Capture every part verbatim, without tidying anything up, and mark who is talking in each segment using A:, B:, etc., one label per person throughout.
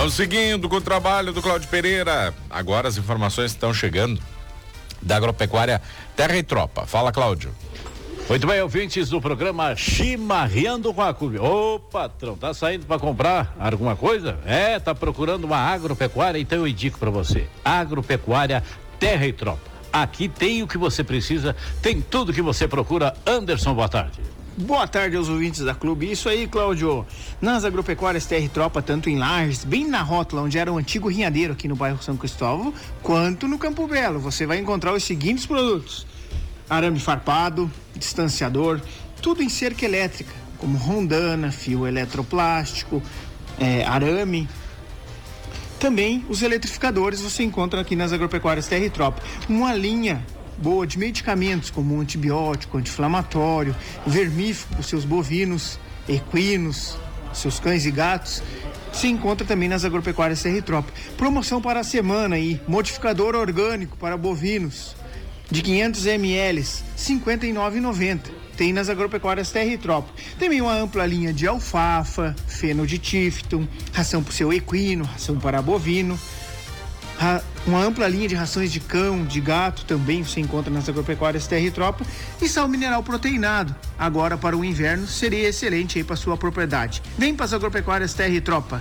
A: Vamos seguindo com o trabalho do Cláudio Pereira. Agora as informações estão chegando da Agropecuária Terra e Tropa. Fala, Cláudio.
B: Muito bem, ouvintes do programa Chimarreando com a Clube. Ô, patrão, tá saindo para comprar alguma coisa? É, tá procurando uma agropecuária? Então eu indico para você. Agropecuária Terra e Tropa. Aqui tem o que você precisa, tem tudo que você procura. Anderson, boa tarde.
C: Boa tarde aos ouvintes da Clube. Isso aí, Cláudio. Nas agropecuárias Terra e Tropa, tanto em Lages, bem na rótula onde era o antigo rinhadeiro aqui no bairro São Cristóvão, quanto no Campo Belo, você vai encontrar os seguintes produtos: arame farpado, distanciador, tudo em cerca elétrica, como rondana, fio eletroplástico, é, arame. Também os eletrificadores você encontra aqui nas agropecuárias Terra e Tropa. Uma linha boa de medicamentos como antibiótico, anti-inflamatório, vermífugo para os seus bovinos, equinos, seus cães e gatos, se encontra também nas agropecuárias Terra e Tropa. Promoção para a semana aí, modificador orgânico para bovinos de quinhentos mililitros, cinquenta e nove reais e noventa centavos. Tem nas agropecuárias Terra e Tropa. Também uma ampla linha de alfafa, feno de tifton, ração para o seu equino, ração para bovino. Uma ampla linha de rações de cão, de gato também você encontra nas agropecuárias Terra e Tropa. E sal mineral proteinado, agora para o inverno, seria excelente aí para sua propriedade. Vem para as agropecuárias Terra e Tropa.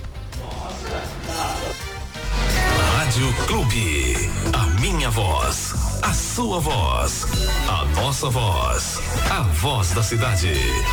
D: Rádio Clube, a minha voz, a sua voz, a nossa voz, a voz da cidade.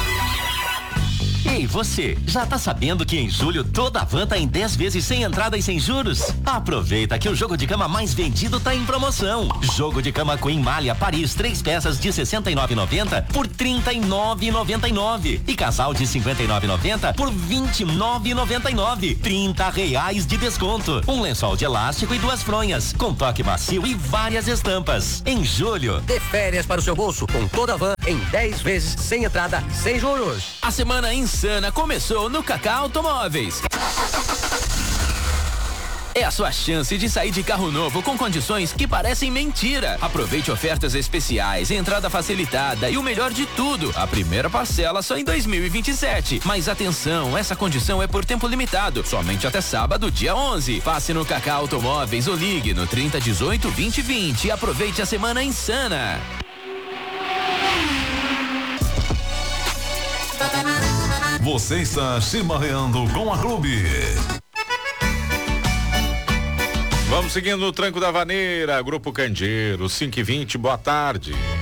E: Ei, você, já tá sabendo que em julho toda a van tá em dez vezes sem entrada e sem juros? Aproveita que o jogo de cama mais vendido tá em promoção. Jogo de cama Queen Malha Paris, três peças de sessenta e nove reais e noventa centavos por trinta e nove reais e noventa e nove centavos e casal de cinquenta e nove reais e noventa centavos por vinte e nove reais e noventa e nove centavos. trinta reais de desconto. Um lençol de elástico e duas fronhas, com toque macio e várias estampas. Em julho,
F: dê férias para o seu bolso com toda a van em dez vezes sem entrada, sem juros.
G: A semana insana começou no Cacá Automóveis. É a sua chance de sair de carro novo com condições que parecem mentira. Aproveite ofertas especiais, entrada facilitada e o melhor de tudo, a primeira parcela só em dois mil e vinte e sete. Mas atenção, essa condição é por tempo limitado, somente até sábado, dia onze. Passe no Cacá Automóveis ou ligue no trinta, dezoito, vinte, vinte e aproveite a semana insana.
D: Você está chimarreando com a Clube.
A: Vamos seguindo o tranco da vaneira, Grupo Candeeiro, cinco e vinte, boa tarde.